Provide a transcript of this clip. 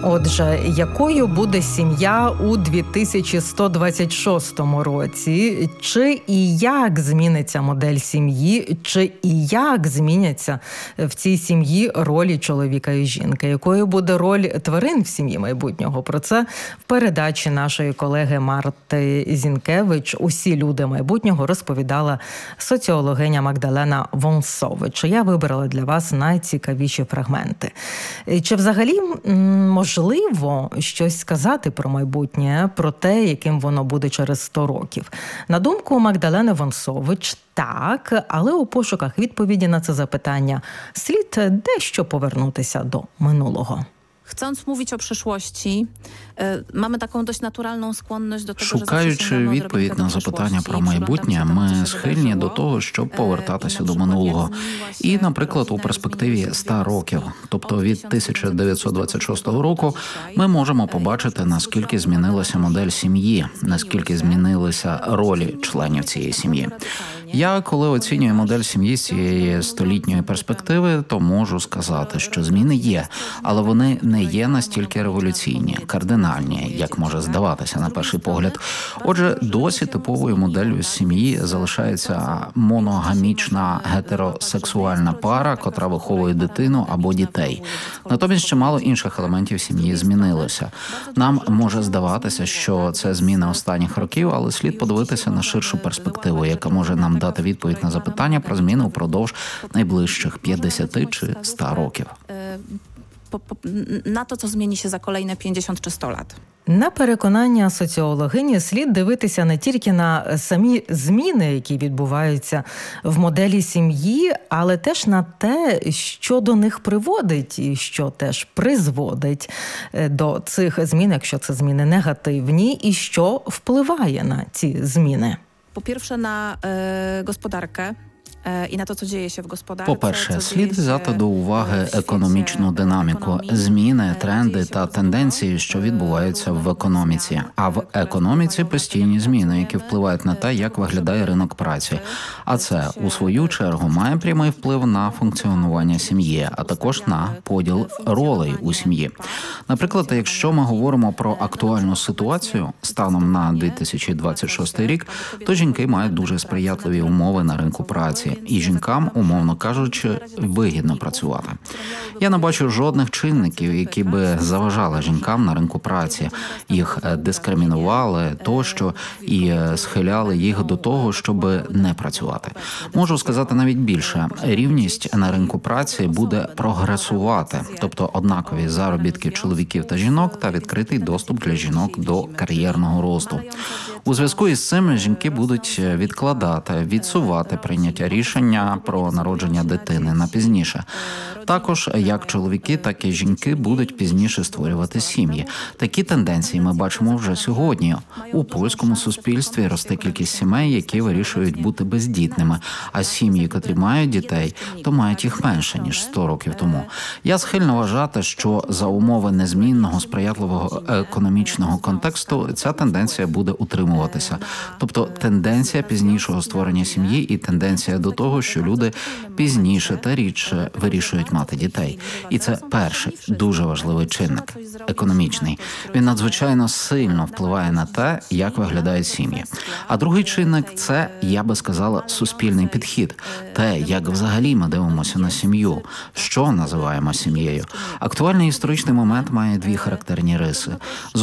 Отже, якою буде сім'я у 2126 році? Чи і як зміниться модель сім'ї? Чи і як зміняться в цій сім'ї ролі чоловіка і жінки? Якою буде роль тварин в сім'ї майбутнього? Про це в передачі нашої колеги Марти Зінкевич «Усі люди майбутнього» розповідала соціологиня Магдалена Вонсович. Я вибрала для вас найцікавіші фрагменти. Чи взагалі можливо щось сказати про майбутнє, про те, яким воно буде через 100 років? На думку Магдалени Вонсович, так, але у пошуках відповіді на це запитання слід дещо повернутися до минулого. Chcąc mówić o przyszłości, mamy taką dość naturalną skłonność do tego, Шукаючи відповідь на запитання про майбутнє, ми схильні до того, щоб повертатися до минулого. І, наприклад, у перспективі 100 років, тобто від 1926 року, ми можемо побачити, наскільки змінилася модель сім'ї, наскільки змінилися ролі членів цієї сім'ї. Я, коли оцінюю модель сім'ї з цієї столітньої перспективи, то можу сказати, що зміни є, але вони не є настільки революційні, кардинальні, як може здаватися на перший погляд. Отже, досі типовою моделлю сім'ї залишається моногамічна гетеросексуальна пара, котра виховує дитину або дітей. Натомість чимало інших елементів сім'ї змінилося. Нам може здаватися, що це зміни останніх років, але слід подивитися на ширшу перспективу, яка може нам дати відповідь на запитання про зміни упродовж найближчих 50 чи 100 років. На то, co zmieni się za kolejne 50 czy 100 lat. На переконання соціологині, слід дивитися не тільки на самі зміни, які відбуваються в моделі сім'ї, але теж на те, що до них приводить і що теж призводить до цих змін, якщо це зміни негативні, і що впливає на ці зміни. Po-pierwsze na gospodarkę. По-перше, слід взяти до уваги економічну динаміку, зміни, тренди та тенденції, що відбуваються в економіці. А в економіці постійні зміни, які впливають на те, як виглядає ринок праці. А це, у свою чергу, має прямий вплив на функціонування сім'ї, а також на поділ ролей у сім'ї. Наприклад, якщо ми говоримо про актуальну ситуацію станом на 2026 рік, то жінки мають дуже сприятливі умови на ринку праці. І жінкам, умовно кажучи, вигідно працювати. Я не бачу жодних чинників, які би заважали жінкам на ринку праці, їх дискримінували тощо і схиляли їх до того, щоб не працювати. Можу сказати навіть більше. Рівність на ринку праці буде прогресувати, тобто однакові заробітки чоловіків та жінок та відкритий доступ для жінок до кар'єрного росту. У зв'язку із цим жінки будуть відсувати прийняття рішення про народження дитини на пізніше. Також як чоловіки, так і жінки будуть пізніше створювати сім'ї. Такі тенденції ми бачимо вже сьогодні. У польському суспільстві росте кількість сімей, які вирішують бути бездітними, а сім'ї, котрі мають дітей, то мають їх менше, ніж 100 років тому. Я схильна вважати, що за умови незмінного, сприятливого економічного контексту ця тенденція буде утримуватися. Тобто тенденція пізнішого створення сім'ї і тенденція до того, що люди пізніше та рідше вирішують мати дітей. І це перший дуже важливий чинник – економічний. Він надзвичайно сильно впливає на те, як виглядають сім'ї. А другий чинник – це, я би сказала, суспільний підхід. Те, як взагалі ми дивимося на сім'ю, що називаємо сім'єю. Актуальний історичний момент має дві характерні риси.